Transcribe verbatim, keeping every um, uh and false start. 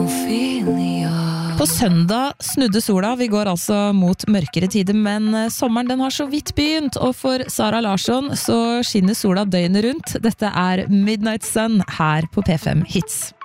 Ophelia. På søndag snudde sola, vi går altså mot mørkere tider, men sommeren den har så vidt begynt, og for Sara Larsson så skinner sola døgnet rundt. Dette er Midnight Sun her på P fem Hits.